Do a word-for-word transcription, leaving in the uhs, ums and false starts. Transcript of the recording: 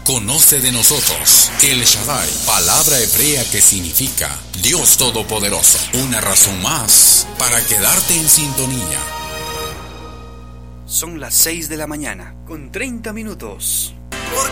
Conoce de nosotros. El Shaddai, palabra hebrea que significa Dios Todopoderoso. Una razón más para quedarte en sintonía. Son las seis de la mañana, con treinta minutos.